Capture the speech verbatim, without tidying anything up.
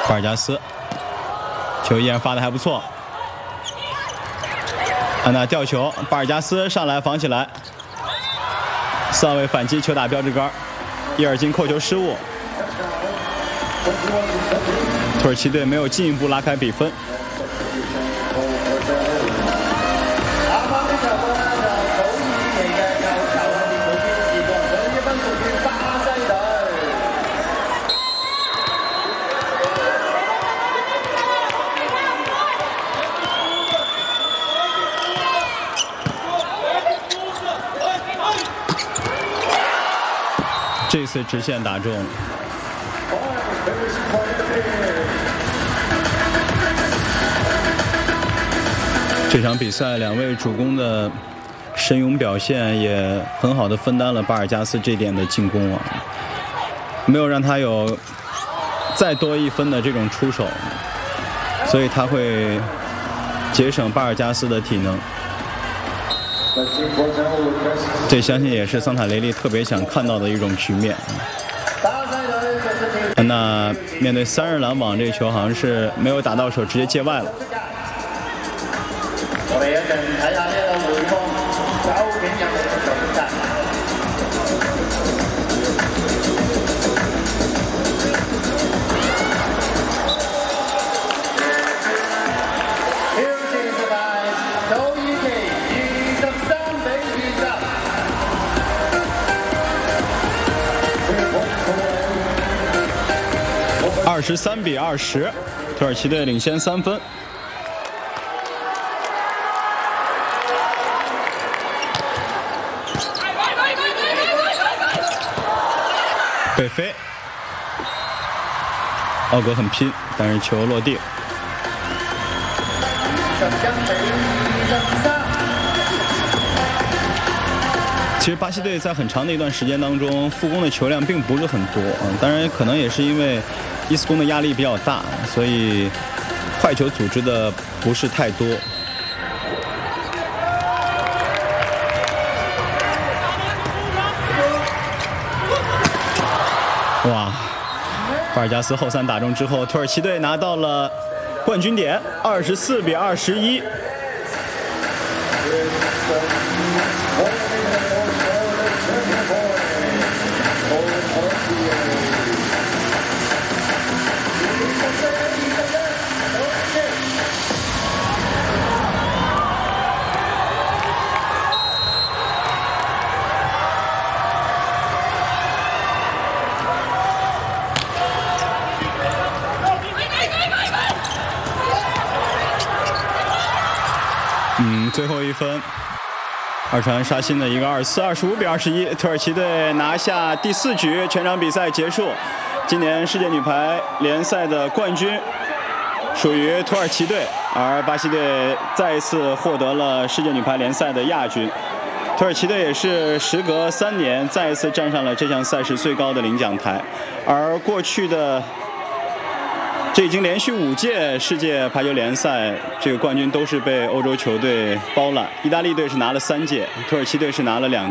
巴尔加斯，球依然发的还不错。安娜吊球，巴尔加斯上来防起来，四号位反击，球打标志杆，伊尔金扣球失误。土耳其队没有进一步拉开比分。这次直线打中。这场比赛两位主攻的神勇表现也很好的分担了巴尔加斯这点的进攻啊，没有让他有再多一分的这种出手，所以他会节省巴尔加斯的体能。这相信也是桑塔雷利特别想看到的一种局面。那面对三人拦网，这球好像是没有打到手，直接界外了。我哋一陣睇下呢個回放，究竟有冇進攻？挑戰失敗，土耳其二十三比二十。二十三比二十，土耳其队领先三分。北飞，奥格很拼，但是球落地。其实巴西队在很长的一段时间当中，复攻的球量并不是很多啊，当然可能也是因为伊斯攻的压力比较大，所以快球组织的不是太多。哇！巴尔加斯后三打中之后，土耳其队拿到了冠军点，二十四比二十一。嗯，最后一分，二传刷新的一个二四，二十五比二十一，土耳其队拿下第四局，全场比赛结束。今年世界女排联赛的冠军属于土耳其队，而巴西队再一次获得了世界女排联赛的亚军。土耳其队也是时隔三年再一次站上了这项赛事最高的领奖台，而过去的这已经连续五届世界排球联赛，这个冠军都是被欧洲球队包揽。意大利队是拿了三届，土耳其队是拿了两届。